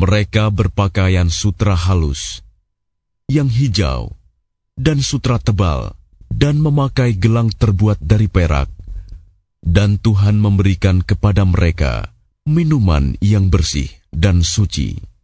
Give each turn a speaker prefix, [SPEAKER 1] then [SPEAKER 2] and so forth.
[SPEAKER 1] Mereka berpakaian sutra halus, yang hijau, dan sutra tebal, dan memakai gelang terbuat dari perak. Dan Tuhan memberikan kepada mereka minuman yang bersih dan suci.